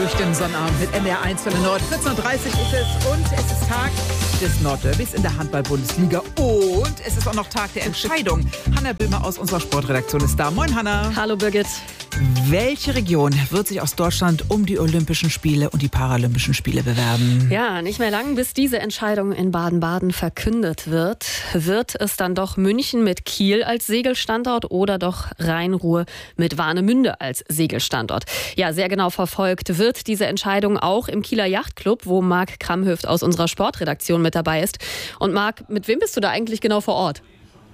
Durch den Sonnabend mit NDR 1 Welle Nord. 14.30 Uhr ist es und es ist Tag des Nordderbys in der Handball-Bundesliga. Und es ist auch noch Tag der Entscheidung. Hanna Böhmer aus unserer Sportredaktion ist da. Moin, Hanna. Hallo, Birgit. Welche Region wird sich aus Deutschland um die Olympischen Spiele und die Paralympischen Spiele bewerben? Ja, nicht mehr lang, bis diese Entscheidung in Baden-Baden verkündet wird. Wird es dann doch München mit Kiel als Segelstandort oder doch Rhein-Ruhr mit Warnemünde als Segelstandort? Ja, sehr genau verfolgt wird diese Entscheidung auch im Kieler Yachtclub, wo Marc Kramhöft aus unserer Sportredaktion mit dabei ist. Und Marc, mit wem bist du da eigentlich genau vor Ort?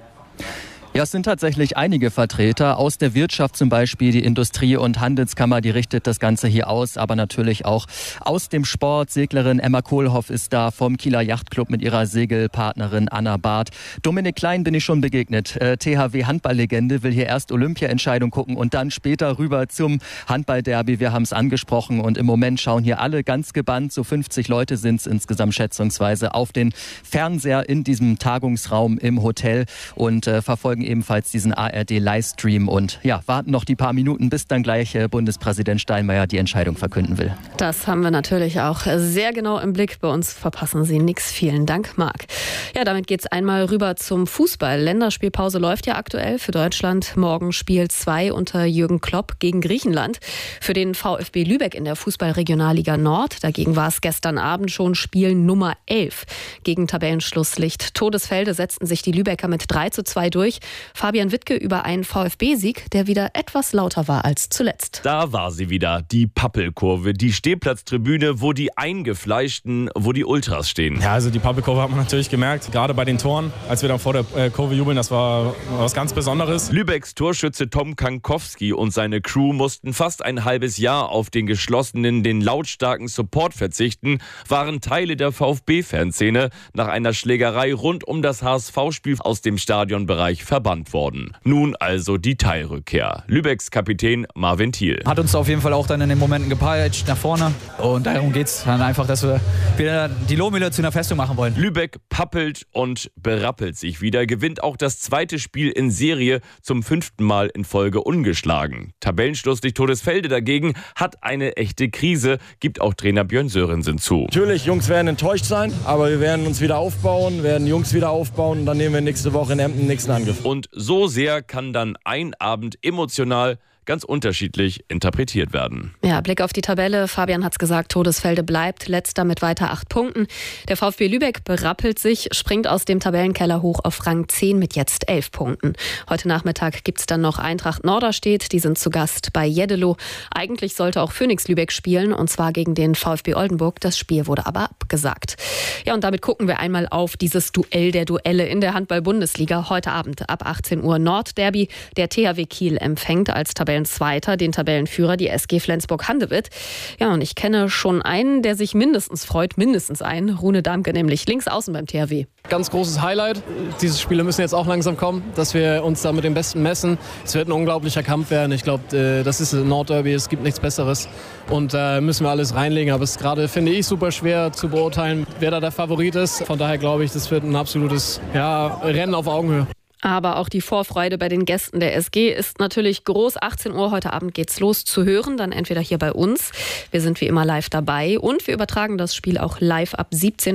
Ja, es sind tatsächlich einige Vertreter aus der Wirtschaft, zum Beispiel die Industrie- und Handelskammer, die richtet das Ganze hier aus, aber natürlich auch aus dem Sport. Seglerin Emma Kohlhoff ist da vom Kieler Yachtclub mit ihrer Segelpartnerin Anna Barth. Dominik Klein bin ich schon begegnet. THW Handballlegende will hier erst Olympia-Entscheidung gucken und dann später rüber zum Handballderby. Wir haben es angesprochen und im Moment schauen hier alle ganz gebannt, so 50 Leute sind es insgesamt schätzungsweise, auf den Fernseher in diesem Tagungsraum im Hotel und verfolgen ebenfalls diesen ARD-Livestream und ja, warten noch die paar Minuten, bis dann gleich Bundespräsident Steinmeier die Entscheidung verkünden will. Das haben wir natürlich auch sehr genau im Blick. Bei uns verpassen Sie nichts. Vielen Dank, Marc. Ja, damit geht's einmal rüber zum Fußball. Länderspielpause läuft ja aktuell für Deutschland. Morgen Spiel 2 unter Jürgen Klopp gegen Griechenland. Für den VfB Lübeck in der Fußball-Regionalliga Nord. Dagegen war es gestern Abend schon Spiel Nummer 11. Gegen Tabellenschlusslicht Todesfelde setzten sich die Lübecker mit 3:2 durch. Fabian Wittke über einen VfB-Sieg, der wieder etwas lauter war als zuletzt. Da war sie wieder, die Pappelkurve, die Stehplatztribüne, wo die Eingefleischten, wo die Ultras stehen. Ja, also die Pappelkurve hat man natürlich gemerkt, gerade bei den Toren, als wir dann vor der Kurve jubeln, das war was ganz Besonderes. Lübecks Torschütze Tom Kankowski und seine Crew mussten fast ein halbes Jahr auf den geschlossenen, den lautstarken Support verzichten, waren Teile der VfB-Fanszene nach einer Schlägerei rund um das HSV-Spiel aus dem Stadionbereich verbannt worden. Nun also die Teilrückkehr. Lübecks Kapitän Marvin Thiel. Hat uns auf jeden Fall auch dann in den Momenten gepeitscht nach vorne und darum geht es dann einfach, dass wir wieder die Lohmühle zu einer Festung machen wollen. Lübeck pappelt und berappelt sich wieder, gewinnt auch das zweite Spiel in Serie zum 5. Mal in Folge ungeschlagen. Tabellenschlusslicht Todesfelde dagegen hat eine echte Krise, gibt auch Trainer Björn Sörensen zu. Natürlich, Jungs werden enttäuscht sein, aber wir werden uns wieder aufbauen, werden Jungs wieder aufbauen und dann nehmen wir nächste Woche in Emden den nächsten Angriff. Und so sehr kann dann ein Abend emotional ganz unterschiedlich interpretiert werden. Ja, Blick auf die Tabelle. Fabian hat's gesagt, Todesfelde bleibt letzter mit weiter 8 Punkten. Der VfB Lübeck berappelt sich, springt aus dem Tabellenkeller hoch auf Rang 10 mit jetzt 11 Punkten. Heute Nachmittag gibt's dann noch Eintracht Norderstedt. Die sind zu Gast bei Jeddelo. Eigentlich sollte auch Phoenix Lübeck spielen, und zwar gegen den VfB Oldenburg. Das Spiel wurde aber abgesagt. Ja, und damit gucken wir einmal auf dieses Duell der Duelle in der Handball-Bundesliga. Heute Abend ab 18 Uhr Nordderby. Der THW Kiel empfängt als Tabellenzweiter den Tabellenführer, die SG Flensburg-Handewitt. Ja, und ich kenne schon einen, der sich mindestens freut, mindestens einen. Rune Damke nämlich, links außen beim THW. Ganz großes Highlight. Diese Spiele müssen jetzt auch langsam kommen, dass wir uns da mit dem Besten messen. Es wird ein unglaublicher Kampf werden. Ich glaube, das ist ein Nordderby, es gibt nichts Besseres. Und da müssen wir alles reinlegen. Aber es ist gerade, finde ich, super schwer zu beurteilen, wer da der Favorit ist. Von daher glaube ich, das wird ein absolutes Rennen auf Augenhöhe. Aber auch die Vorfreude bei den Gästen der SG ist natürlich groß. 18 Uhr heute Abend geht's los zu hören, dann entweder hier bei uns. Wir sind wie immer live dabei und wir übertragen das Spiel auch live ab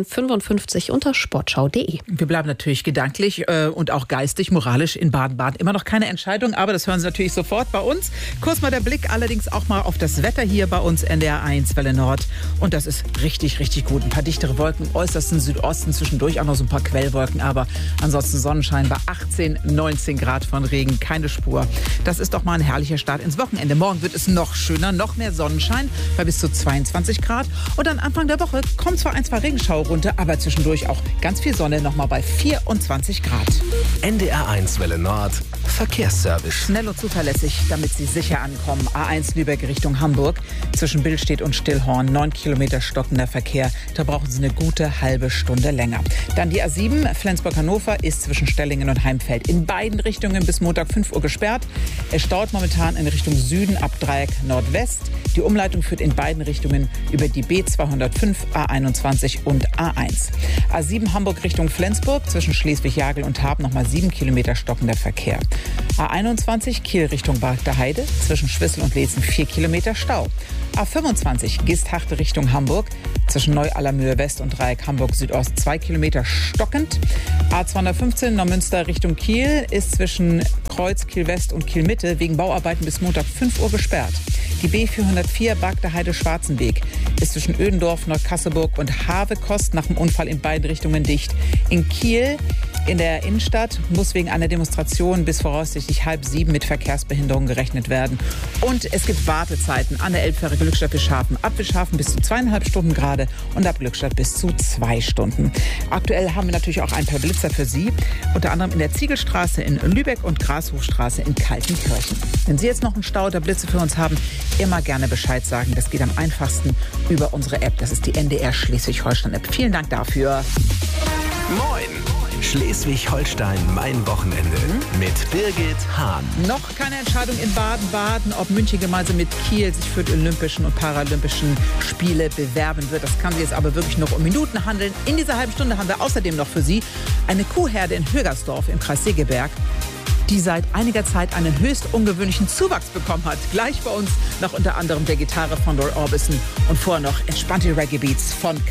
17:55 unter sportschau.de. Wir bleiben natürlich gedanklich und auch geistig, moralisch in Baden-Baden. Immer noch keine Entscheidung, aber das hören Sie natürlich sofort bei uns. Kurz mal der Blick allerdings auch mal auf das Wetter hier bei uns NDR 1 Welle Nord. Und das ist richtig, richtig gut. Ein paar dichtere Wolken, äußersten Südosten, zwischendurch auch noch so ein paar Quellwolken, aber ansonsten Sonnenschein bei 19 Grad, von Regen keine Spur. Das ist doch mal ein herrlicher Start ins Wochenende. Morgen wird es noch schöner, noch mehr Sonnenschein bei bis zu 22 Grad. Und dann Anfang der Woche kommt zwar ein, zwei Regenschauer runter, aber zwischendurch auch ganz viel Sonne, noch mal bei 24 Grad. NDR 1 Welle Nord, Verkehrsservice. Schnell und zuverlässig, damit Sie sicher ankommen. A1 Lübeck Richtung Hamburg. Zwischen Billstedt und Stillhorn 9 Kilometer stockender Verkehr. Da brauchen Sie eine gute halbe Stunde länger. Dann die A7 Flensburg-Hannover ist zwischen Stellingen und Heimfeld in beiden Richtungen bis Montag 5 Uhr gesperrt. Es staut momentan in Richtung Süden ab Dreieck Nordwest. Die Umleitung führt in beiden Richtungen über die B205, A21 und A1. A7 Hamburg Richtung Flensburg zwischen Schleswig-Jagel und Haab nochmal 7 Kilometer stockender Verkehr. A21 Kiel Richtung Bad der Heide, zwischen Schwissel und Leetzen 4 Kilometer Stau. A25 Gisthachte Richtung Hamburg, zwischen Neu-Allermühe West und Dreieck Hamburg Südost 2 Kilometer stockend. A215 Neumünster Richtung Kiel ist zwischen Kreuz, Kiel West und Kiel Mitte wegen Bauarbeiten bis Montag 5 Uhr gesperrt. Die B404 Bagder Heide Schwarzenweg ist zwischen Ödendorf, Neukasselburg und Havekost nach dem Unfall in beiden Richtungen dicht. In Kiel in der Innenstadt muss wegen einer Demonstration bis voraussichtlich 6:30 mit Verkehrsbehinderung gerechnet werden. Und es gibt Wartezeiten an der Elbfähre Glückstadt-Bischhafen. Ab Bischhafen bis zu 2,5 Stunden gerade und ab Glückstadt bis zu 2 Stunden. Aktuell haben wir natürlich auch ein paar Blitzer für Sie. Unter anderem in der Ziegelstraße in Lübeck und Grashofstraße in Kaltenkirchen. Wenn Sie jetzt noch einen Stau oder Blitze für uns haben, immer gerne Bescheid sagen. Das geht am einfachsten über unsere App. Das ist die NDR Schleswig-Holstein-App. Vielen Dank dafür. Moin! Schleswig-Holstein, mein Wochenende mit Birgit Hahn. Noch keine Entscheidung in Baden-Baden, ob München gemeinsam mit Kiel sich für die Olympischen und Paralympischen Spiele bewerben wird. Das kann sich jetzt aber wirklich noch um Minuten handeln. In dieser halben Stunde haben wir außerdem noch für Sie eine Kuhherde in Högersdorf im Kreis Segeberg, die seit einiger Zeit einen höchst ungewöhnlichen Zuwachs bekommen hat. Gleich bei uns noch unter anderem der Gitarre von Roy Orbison und vorher noch entspannte Reggae-Beats von